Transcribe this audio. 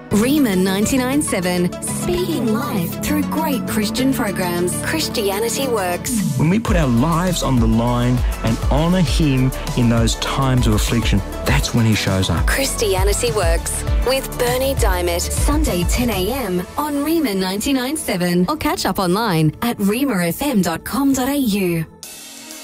Rima 99.7, speaking life through great Christian programs. Christianity Works. When we put our lives on the line and honour Him in those times of affliction, that's when He shows up. Christianity Works with Bernie Diamond. Sunday 10 a.m. on Rima 99.7 or catch up online at rimafm.com.au.